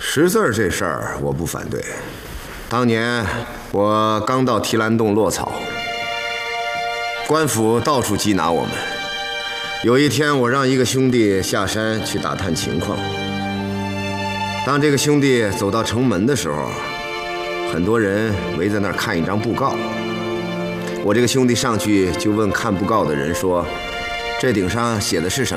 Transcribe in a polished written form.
识字这事儿我不反对。当年我刚到提篮洞落草，官府到处缉拿我们。有一天，我让一个兄弟下山去打探情况。当这个兄弟走到城门的时候，很多人围在那儿看一张布告。我这个兄弟上去就问看布告的人说：“这顶上写的是什么？”